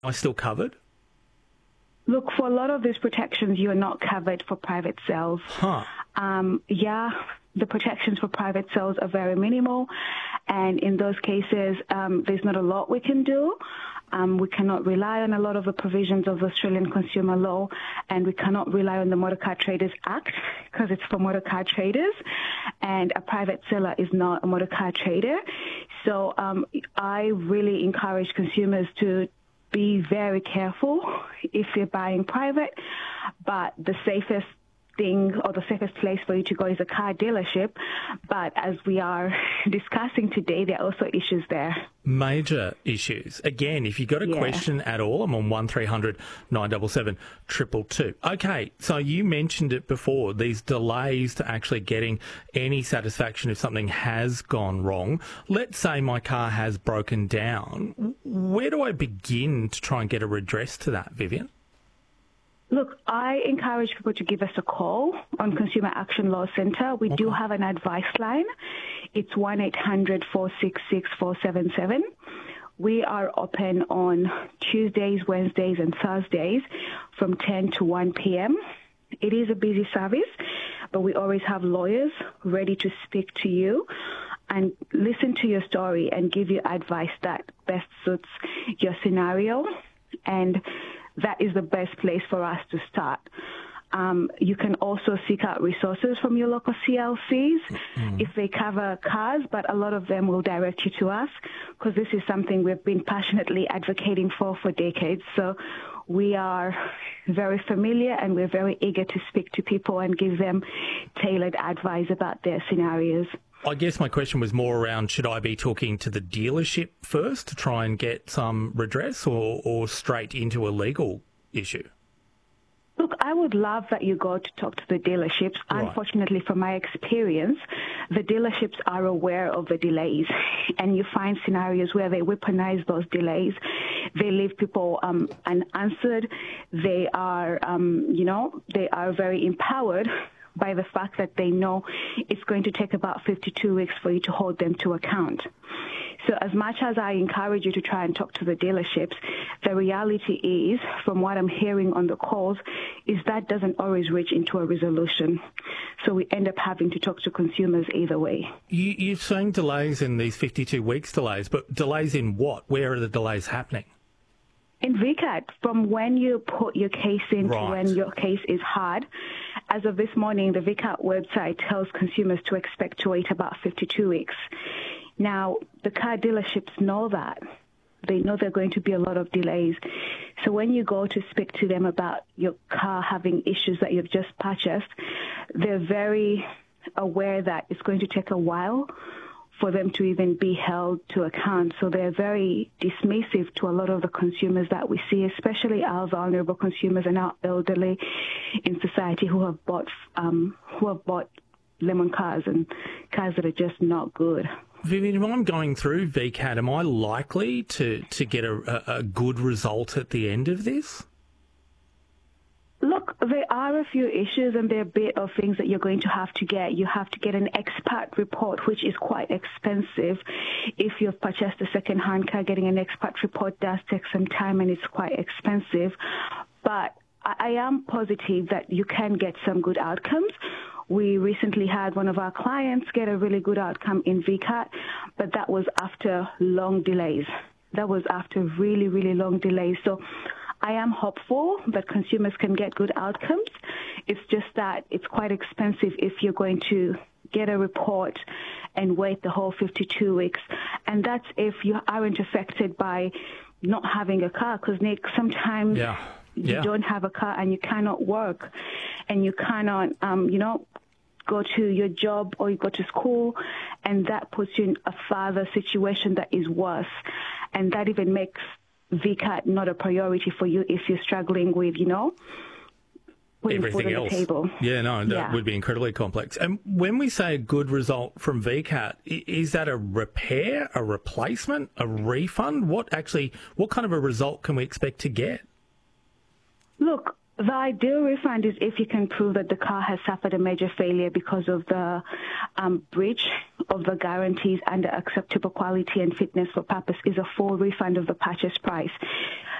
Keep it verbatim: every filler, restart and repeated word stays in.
I still covered? Look, for a lot of these protections, you are not covered for private sales. Huh. Um, yeah, the protections for private sales are very minimal, and in those cases, um, there's not a lot we can do. Um, we cannot rely on a lot of the provisions of Australian consumer law, and we cannot rely on the Motor Car Traders Act because it's for motor car traders, and a private seller is not a motor car trader. So um, I really encourage consumers to be very careful if you're buying private, but the safest thing or the safest place for you to go is a car dealership. But as we are discussing today, there are also issues there. Major issues. Again, if you've got a Yeah. question at all, I'm on one three hundred nine seven seven two two two. Okay, so you mentioned it before, these delays to actually getting any satisfaction if something has gone wrong. Let's say my car has broken down. Where do I begin to try and get a redress to that, Vivian? Look, I encourage people to give us a call on Consumer Action Law Centre. We do have an advice line. It's one eight hundred four six six four seven seven. We are open on Tuesdays, Wednesdays and Thursdays from ten to one p.m. It is a busy service, but we always have lawyers ready to speak to you and listen to your story and give you advice that best suits your scenario. And that is the best place for us to start. Um, you can also seek out resources from your local C L Cs mm-hmm. if they cover cars, but a lot of them will direct you to us because this is something we've been passionately advocating for for decades. So we are very familiar and we're very eager to speak to people and give them tailored advice about their scenarios. I guess my question was more around, should I be talking to the dealership first to try and get some redress or, or straight into a legal issue? Look, I would love that you go to talk to the dealerships. Right. Unfortunately, from my experience, the dealerships are aware of the delays, and you find scenarios where they weaponize those delays. They leave people um, unanswered. They are, um, you know, they are very empowered by the fact that they know it's going to take about fifty-two weeks for you to hold them to account. So as much as I encourage you to try and talk to the dealerships, the reality is, from what I'm hearing on the calls, is that doesn't always reach into a resolution. So we end up having to talk to consumers either way. You, you're saying delays in these fifty-two weeks delays, but delays in what? Where are the delays happening? In V CAT, from when you put your case in Right. to when your case is hard, as of this morning, the V CAT website tells consumers to expect to wait about fifty-two weeks. Now, the car dealerships know that. They know there are going to be a lot of delays. So when you go to speak to them about your car having issues that you've just purchased, they're very aware that it's going to take a while for them to even be held to account. So they're very dismissive to a lot of the consumers that we see, especially our vulnerable consumers and our elderly in society who have bought um, who have bought lemon cars and cars that are just not good. Vivian, if I'm going through V CAT, am I likely to, to get a, a good result at the end of this? Look, there are a few issues and there are a bit of things that you're going to have to get. You have to get an expert report, which is quite expensive. If you've purchased a second-hand car, getting an expert report does take some time and it's quite expensive. But I am positive that you can get some good outcomes. We recently had one of our clients get a really good outcome in V CAT, but that was after long delays. That was after really, really long delays. So I am hopeful that consumers can get good outcomes. It's just that it's quite expensive if you're going to get a report and wait the whole fifty-two weeks. And that's if you aren't affected by not having a car, because, Nick, sometimes yeah. Yeah. you don't have a car and you cannot work and you cannot, um, you know, go to your job or you go to school, and that puts you in a further situation that is worse. And that even makes V CAT not a priority for you if you're struggling with, you know, putting everything food on else. The table. Yeah, no, that yeah. would be incredibly complex. And when we say a good result from V CAT, is that a repair, a replacement, a refund? What actually, what kind of a result can we expect to get? Look, the ideal refund is if you can prove that the car has suffered a major failure because of the um, breach of the guarantees under acceptable quality and fitness for purpose, is a full refund of the purchase price.